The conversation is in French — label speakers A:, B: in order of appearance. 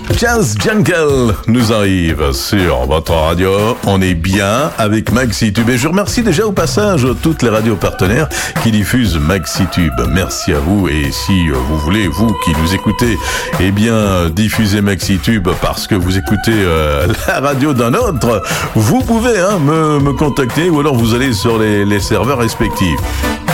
A: Jazz Jungle nous arrive sur votre radio. On est bien avec MaxiTube. Et je remercie déjà au passage toutes les radios partenaires qui diffusent MaxiTube. Merci à vous. Et si vous voulez, vous qui nous écoutez, eh bien, diffuser MaxiTube parce que vous écoutez la radio d'un autre, vous pouvez me contacter ou alors vous allez sur les serveurs respectifs.